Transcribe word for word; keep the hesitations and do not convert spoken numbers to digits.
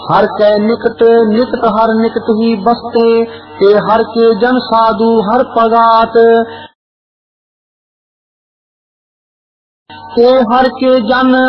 हर के निकट निकट हर निकट ही बसते, के हर के जन साधु हर पगात, के हर के जन